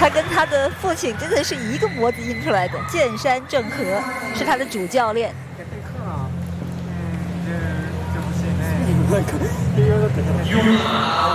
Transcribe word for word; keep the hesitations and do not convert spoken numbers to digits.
他跟他的父亲真的是一个模子印出来的。剑山正和是他的主教练。 给备课啊。嗯，这这不行呢。